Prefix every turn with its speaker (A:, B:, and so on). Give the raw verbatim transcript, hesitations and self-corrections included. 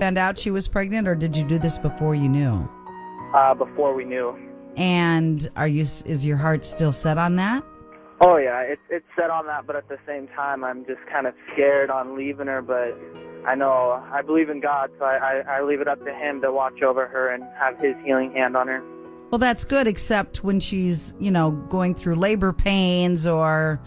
A: found out she was pregnant, or did you do this before you knew?
B: Uh, before we knew.
A: And are you? Is your heart still set on that?
B: Oh, yeah, it's it's set on that, but at the same time, I'm just kind of scared on leaving her, but I know, I believe in God, so I, I, I leave it up to Him to watch over her and have His healing hand on her.
A: Well, that's good, except when she's, you know, going through labor pains or